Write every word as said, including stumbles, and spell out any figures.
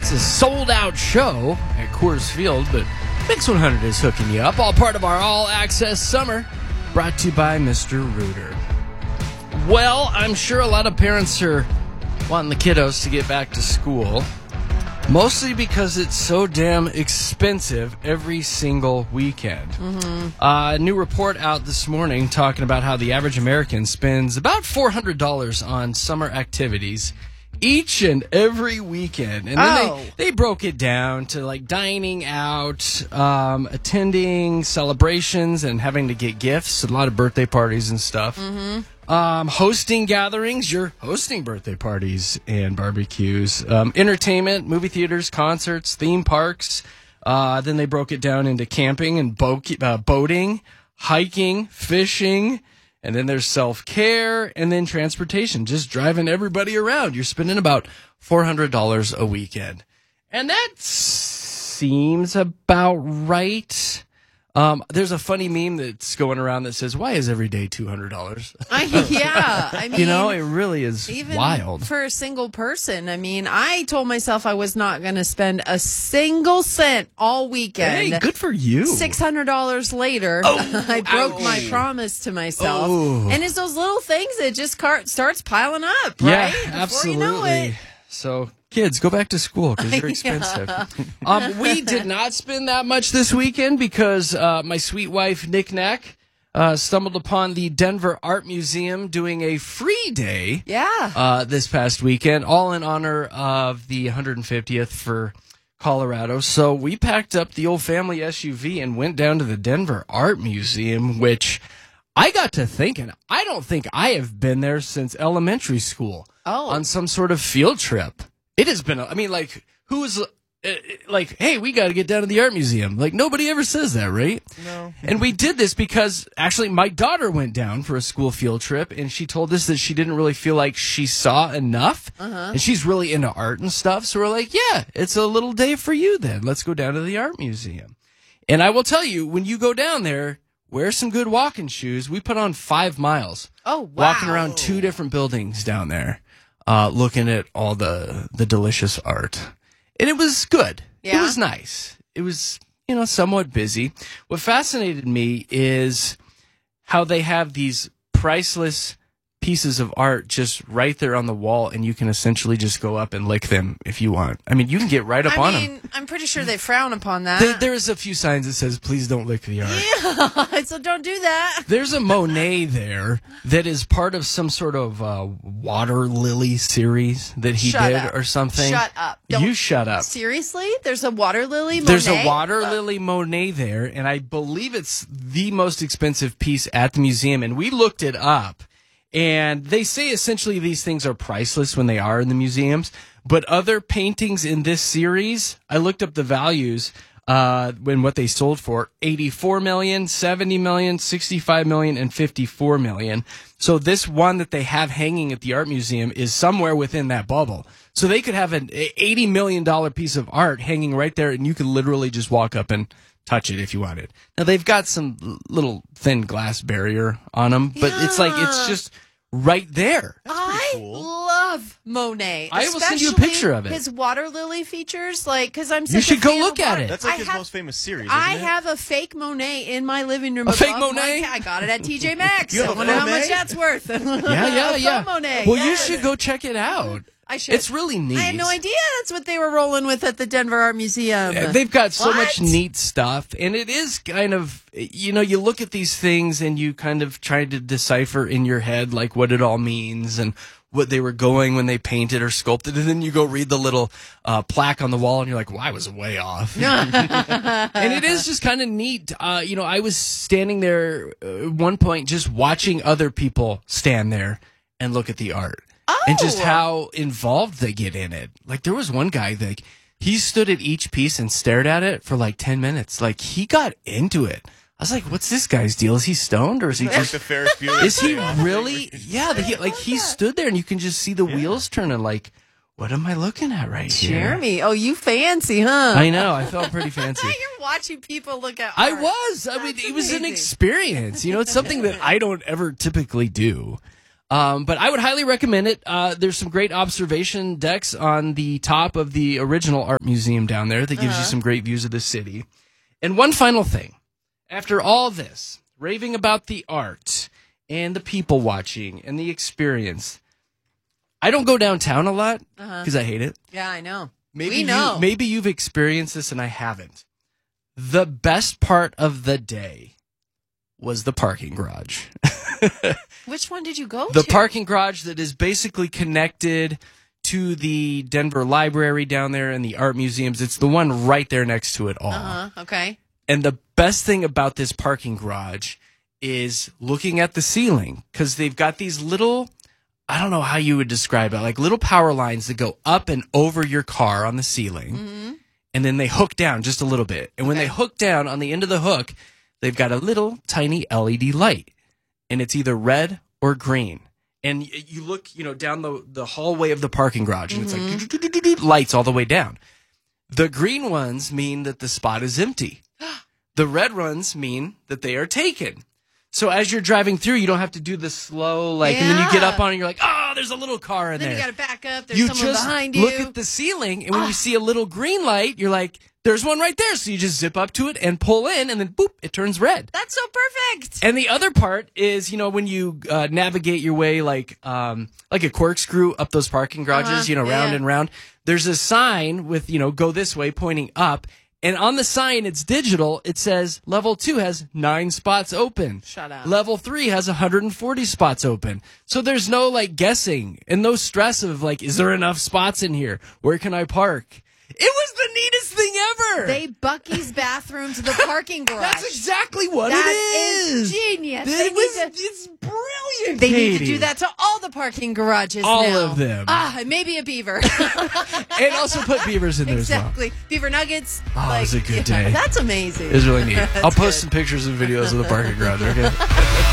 It's a sold-out show at Coors Field, but Mix one hundred is hooking you up. All part of our all-access summer, brought to you by Mister Rooter. Well, I'm sure a lot of parents are wanting the kiddos to get back to school, mostly because it's so damn expensive every single weekend. Mm-hmm. Uh, a new report out this morning talking about how the average American spends about four hundred dollars on summer activities each and every weekend. And then oh. they, they broke it down to like dining out, um, attending celebrations and having to get gifts, a lot of birthday parties and stuff. Mm-hmm. Um, hosting gatherings, you're hosting birthday parties and barbecues, um, entertainment, movie theaters, concerts, theme parks. Uh, then they broke it down into camping and bo- uh, boating, hiking, fishing. And then there's self-care, and then transportation, just driving everybody around. You're spending about four hundred dollars a weekend. And that seems about right. Um, there's a funny meme that's going around that says, why is every day two hundred dollars? I, yeah. I mean, you know, it really is even wild. For a single person. I mean, I told myself I was not going to spend a single cent all weekend. Hey, good for you. six hundred dollars later, oh, I broke ouch. my promise to myself. Oh. And it's those little things that just car- starts piling up, Yeah, right? Before absolutely. you know it. So, kids, go back to school because they're expensive. Yeah. um, we did not spend that much this weekend because uh, my sweet wife, Nick Nack, uh, stumbled upon the Denver Art Museum doing a free day Yeah. uh, this past weekend, all in honor of the one hundred fiftieth for Colorado. So we packed up the old family S U V and went down to the Denver Art Museum, which I got to thinking, I don't think I have been there since elementary school. Oh. On some sort of field trip. It has been, a, I mean, like, who's, uh, like, hey, we got to get down to the art museum. Like, nobody ever says that, right? No. And we did this because, actually, my daughter went down for a school field trip, and she told us that she didn't really feel like she saw enough. Uh-huh. And she's really into art and stuff. So we're like, yeah, it's a little day for you then. Let's go down to the art museum. And I will tell you, when you go down there, wear some good walking shoes. We put on five miles. Oh, wow. Walking around two different buildings down there. Uh, looking at all the, the delicious art. And it was good. Yeah. It was nice. It was, you know, somewhat busy. What fascinated me is how they have these priceless pieces of art just right there on the wall, and you can essentially just go up and lick them if you want. I mean, you can get right up I on mean, them. I'm pretty sure they frown upon that. There, there's a few signs that says, please don't lick the art. Yeah, so don't do that. There's a Monet there that is part of some sort of uh, water lily series that he Shut did up. or something. Shut up. You Don't- shut up. Seriously? There's a water lily Monet? There's a water lily Monet there, and I believe it's the most expensive piece at the museum, and we looked it up. And they say essentially these things are priceless when they are in the museums. But other paintings in this series, I looked up the values uh, when what they sold for, eighty-four million dollars, seventy million dollars, sixty-five million dollars, and fifty-four million dollars. So this one that they have hanging at the art museum is somewhere within that bubble. So they could have an eighty million dollars piece of art hanging right there, and you could literally just walk up and touch it if you wanted. Now they've got some little thin glass barrier on them, but Yeah. it's like it's just right there. I cool. love Monet. I will send you a especially picture of it. His water lily features, like, because I'm such You should a go fan look of at water. it. That's like I his have, most famous series, I isn't it? have a fake Monet in my living room. A fake above Monet? my- I got it at T J Maxx. You have I a wonder how Monet? much that's worth. Yeah, yeah, A yeah. faux Monet. Well, yes. you should go check it out. I should. It's really neat. I had no idea that's what they were rolling with at the Denver Art Museum. Yeah, They've got so What? much neat stuff, and it is kind of, you know, you look at these things and you kind of try to decipher in your head like what it all means and what they were going when they painted or sculpted, and then you go read the little uh, plaque on the wall and you're like, well, I was way off. And it is just kind of neat. Uh, you know, I was standing there uh, at one point just watching other people stand there and look at the art. Oh. And just how involved they get in it. Like, there was one guy that he stood at each piece and stared at it for like ten minutes. Like, he got into it. I was like, what's this guy's deal? Is he stoned or is he Like just... the Ferris Bueller. Is he thing. really? Yeah, the, he, like, he stood there and you can just see the wheels turning like, what am I looking at right here? Jeremy, oh, you fancy, huh? I know. I felt pretty fancy. You're watching people look at I art. was. I mean, That's it was an amazing. experience. You know, it's something that I don't ever typically do. Um, but I would highly recommend it. Uh, there's some great observation decks on the top of the original art museum down there that gives Uh-huh. you some great views of the city. And one final thing. After all this, raving about the art and the people watching and the experience, I don't go downtown a lot because Uh-huh. I hate it. Yeah, I know. Maybe we know. You, maybe you've experienced this and I haven't. The best part of the day was the parking garage. Which one did you go The to? parking garage that is basically connected to the Denver Library down there and the art museums. It's the one right there next to it all. Uh-huh. Okay. And the best thing about this parking garage is looking at the ceiling because they've got these little, I don't know how you would describe it, like little power lines that go up and over your car on the ceiling. Mm-hmm. And then they hook down just a little bit. And when Okay. they hook down on the end of the hook, they've got a little tiny L E D light. And it's either red or green. And y- you look, you know, down the, the hallway of the parking garage, and Mm-hmm. it's like do-do-do-do-do, lights all the way down. The green ones mean that the spot is empty. The red ones mean that they are taken. So as you're driving through, you don't have to do the slow, like, and then you get Yeah. up on it, and you're like, oh, there's a little car in Then there. you got to back up. There's You someone just behind you. look at the ceiling, and when you see a little green light, you're like, there's one right there. So you just zip up to it and pull in, and then boop, it turns red. That's so perfect. And the other part is, you know, when you uh, navigate your way like um, like a corkscrew up those parking garages, Uh-huh, you know, round yeah. and round, there's a sign with, you know, go this way pointing up. And on the sign, it's digital. It says level two has nine spots open. Shut up. Level three has one hundred forty spots open. So there's no like guessing and no stress of like, is there enough spots in here? Where can I park? It was the neatest thing ever. They Bucky's bathrooms the parking garage. That's exactly what That it is is. genius. It They was, need to- it's brilliant. They need to Katie. do that to all the parking garages All now. of them. Ah, and maybe a beaver. And also put beavers in there exactly. Beaver nuggets. Oh, it was a good yeah, day. That's amazing. as well. It was really neat. I'll That's post good. some pictures and videos of the parking garage, okay?